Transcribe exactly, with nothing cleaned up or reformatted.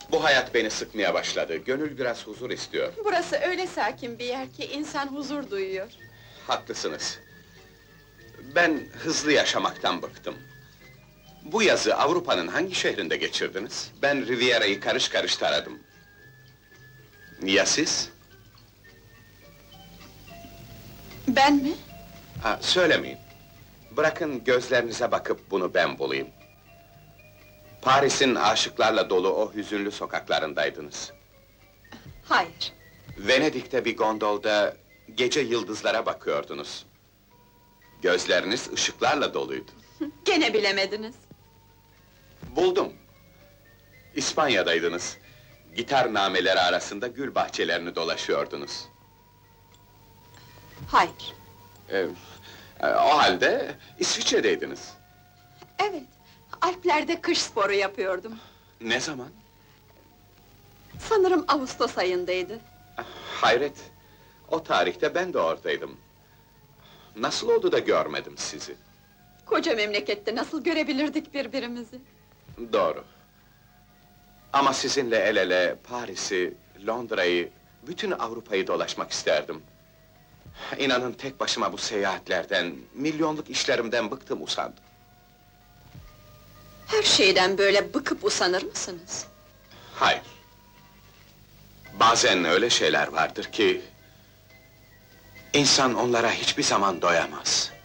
Bu hayat beni sıkmaya başladı. Gönül biraz huzur istiyor. Burası öyle sakin bir yer ki insan huzur duyuyor. Haklısınız. Ben hızlı yaşamaktan bıktım. Bu yazı Avrupa'nın hangi şehrinde geçirdiniz? Ben Riviera'yı karış karış taradım. Ya siz? Ben mi? Ha, söylemeyin. Bırakın gözlerinize bakıp bunu ben bulayım. Paris'in aşıklarla dolu o hüzünlü sokaklarındaydınız. Hayır. Venedik'te bir gondolda gece yıldızlara bakıyordunuz. Gözleriniz ışıklarla doluydu. Gene bilemediniz. Buldum. İspanya'daydınız. Gitar nameleri arasında gül bahçelerini dolaşıyordunuz. Hayır. Ee, o halde İsviçre'deydiniz. Evet. Alplerde kış sporu yapıyordum. Ne zaman? Sanırım Ağustos ayındaydı. Hayret! O tarihte ben de oradaydım. Nasıl oldu da görmedim sizi? Koca memlekette nasıl görebilirdik birbirimizi? Doğru. Ama sizinle el ele Paris'i, Londra'yı, bütün Avrupa'yı dolaşmak isterdim. İnanın tek başıma bu seyahatlerden, milyonluk işlerimden bıktım, usandım. Her şeyden böyle bıkıp usanır mısınız? Hayır. Bazen öyle şeyler vardır ki... ...insan onlara hiçbir zaman doyamaz.